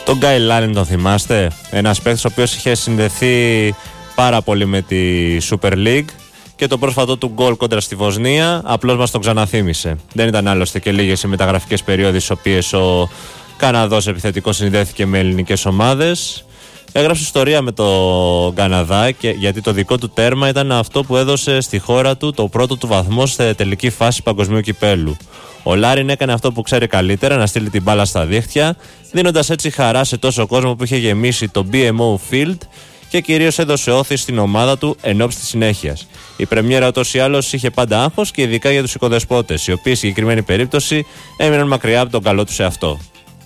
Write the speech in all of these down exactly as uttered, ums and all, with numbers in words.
Τον Γκάι Λάριν τον θυμάστε? Ένας παίκτης ο οποίος είχε συνδεθεί πάρα πολύ με τη Super League και το πρόσφατο του γκολ κόντρα στη Βοσνία απλώς μας τον ξαναθύμισε. Δεν ήταν άλλωστε και λίγες οι μεταγραφικές περιόδοι στις οποίες ο Καναδός επιθετικός συνδέθηκε με ελληνικές ομάδες. Έγραψε ιστορία με τον Καναδά και γιατί το δικό του τέρμα ήταν αυτό που έδωσε στη χώρα του το πρώτο του βαθμό σε τελική φάση παγκοσμίου κυπέλου. Ο Λάριν έκανε αυτό που ξέρει καλύτερα, να στείλει την μπάλα στα δίχτυα, δίνοντας έτσι χαρά σε τόσο κόσμο που είχε γεμίσει το μπι εμ ο Field και κυρίως έδωσε όθηση στην ομάδα του εν ώψη της συνέχειας. Η πρεμιέρα ούτως ή άλλως είχε πάντα άγχος και ειδικά για τους οικοδεσπότες, οι οποίοι στη συγκεκριμένη περίπτωση έμειναν μακριά από τον καλό τους εαυτό.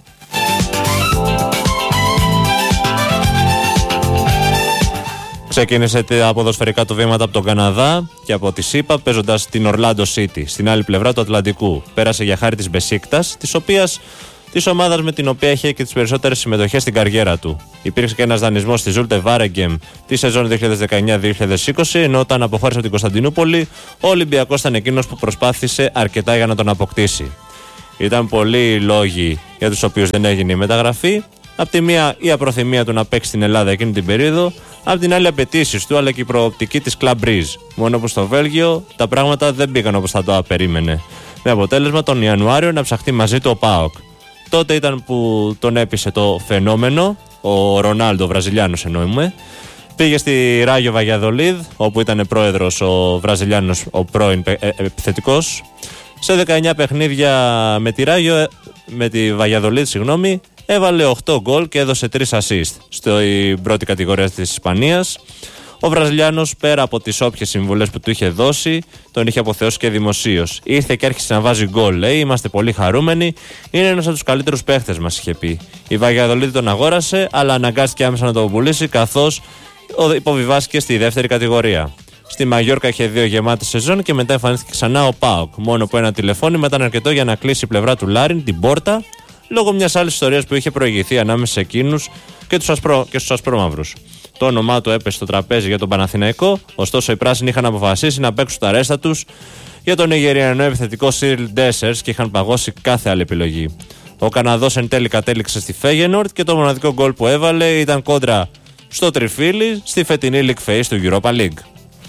Ξεκίνησε τα ποδοσφαιρικά του βήματα από τον Καναδά και από τη ΣΥΠΑ παίζοντας την Ορλάντο City στην άλλη πλευρά του Ατλαντικού. Πέρασε για χάρη της Μπεσίκτας, της οποίας της ομάδας με την οποία είχε και τις περισσότερες συμμετοχές στην καριέρα του. Υπήρξε και ένας δανεισμός στη Ζούλτε Βάρεγκεμ τη σεζόν δύο χιλιάδες δεκαεννιά δύο χιλιάδες είκοσι, ενώ όταν αποχώρησε από την Κωνσταντινούπολη, ο Ολυμπιακός ήταν εκείνος που προσπάθησε αρκετά για να τον αποκτήσει. Ήταν πολλοί οι λόγοι για τους οποίους δεν έγινε η μεταγραφή. Απ' τη μία η απροθυμία του να παίξει στην Ελλάδα εκείνη την περίοδο, απ' την άλλη απαιτήσεις του αλλά και η προοπτική της Club Breeze. Μόνο που στο Βέλγιο τα πράγματα δεν πήγαν όπως θα το περίμενε. Με αποτέλεσμα τον Ιανουάριο να ψαχτεί μαζί του ο ΠΑΟΚ. Τότε ήταν που τον έπεισε το φαινόμενο, ο Ρονάλντο, Βραζιλιάνος εννοούμε. Πήγε στη Ράγιο Βαγιαδολίδ, όπου ήταν πρόεδρος ο Βραζιλιάνος, ο πρώην επιθετικός. Σε δεκαεννιά παιχνίδια με τη Ράγιο, με τη Βαγιαδολίδ, συγγνώμη, έβαλε οκτώ γκολ και έδωσε τρία assist στην πρώτη κατηγορία της Ισπανίας. Ο Βραζιλιάνος, πέρα από τις όποιες συμβουλές που του είχε δώσει, τον είχε αποθεώσει και δημοσίως. Ήρθε και άρχισε να βάζει γκολ, λέει: είμαστε πολύ χαρούμενοι. Είναι ένας από τους καλύτερους παίχτες μας, είχε πει. Η Βαγιαδολίδη τον αγόρασε, αλλά αναγκάστηκε άμεσα να τον πουλήσει, καθώς υποβιβάστηκε στη δεύτερη κατηγορία. Στη Μαγιόρκα είχε δύο γεμάτες σεζόν και μετά εμφανίστηκε ξανά ο ΠΑΟΚ. Μόνο που ένα τηλεφώνημα ήταν αρκετό για να κλείσει η πλευρά του Λάριν την πόρτα, λόγω μιας άλλης ιστορίας που είχε προηγηθεί ανάμεσα σε εκείνους και, τους ασπρό, και στους ασπρόμαυρους. Το όνομά του έπεσε στο τραπέζι για τον Παναθηναϊκό, ωστόσο οι πράσινοι είχαν αποφασίσει να παίξουν τα ρέστα τους για τον Νιγεριανό επιθετικό Σίριλ Ντέσσερς και είχαν παγώσει κάθε άλλη επιλογή. Ο Καναδός εν τέλει κατέληξε στη Φέγενορντ και το μοναδικό γκολ που έβαλε ήταν κόντρα στο τριφύλι στη φετινή League Phase του Europa League.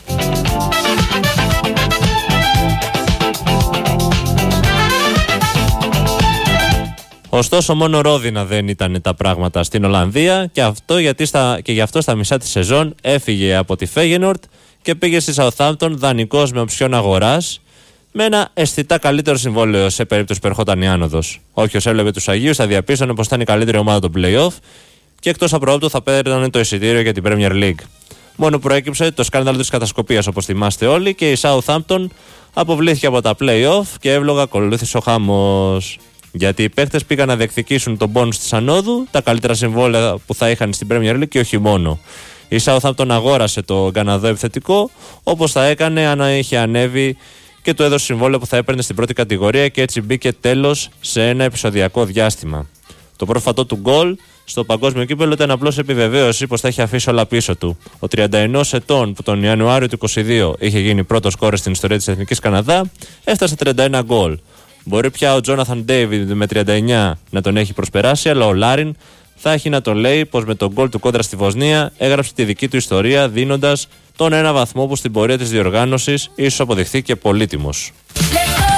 Ωστόσο, μόνο ρόδινα δεν ήταν τα πράγματα στην Ολλανδία και, αυτό γιατί στα, και γι' αυτό στα μισά της σεζόν έφυγε από τη Φέγενορντ και πήγε στη Southampton δανεικός με οψιόν αγοράς, με ένα αισθητά καλύτερο συμβόλαιο σε περίπτωση που ερχόταν η άνοδος. Όποιος έβλεπε τους Αγίους θα διαπίστωνε πως ήταν η καλύτερη ομάδα των play-off και εκτός απροόπτου θα παίρνανε το εισιτήριο για την Premier League. Μόνο προέκυψε το σκάνδαλο της κατασκοπίας, όπως θυμάστε όλοι, και η Southampton αποβλήθηκε από τα play-off και εύλογα ακολούθησε ο χαμός. Γιατί οι παίχτες πήγαν να διεκδικήσουν τον πόνους της ανόδου, τα καλύτερα συμβόλαια που θα είχαν στην Premier League και όχι μόνο. Η Southampton αγόρασε το Καναδό επιθετικό, όπως θα έκανε αν είχε ανέβει και του έδωσε συμβόλαιο που θα έπαιρνε στην πρώτη κατηγορία και έτσι μπήκε τέλος σε ένα επεισοδιακό διάστημα. Το πρόσφατό του γκολ στο παγκόσμιο κύπελλο ήταν απλώς επιβεβαίωση πως θα έχει αφήσει όλα πίσω του. Ο τριάντα ενός ετών που τον Ιανουάριο του είκοσι δύο είχε γίνει πρώτος σκόρερ στην ιστορία της Εθνικής Καναδά, έφτασε τριάντα ένα γκολ. Μπορεί πια ο Τζόναθαν Ντέιβιντ με τριάντα εννιά να τον έχει προσπεράσει, αλλά ο Λάριν θα έχει να τον λέει πως με τον γκολ του κόντρα στη Βοσνία έγραψε τη δική του ιστορία, δίνοντας τον ένα βαθμό που στην πορεία της διοργάνωσης ίσως αποδειχθεί και πολύτιμος.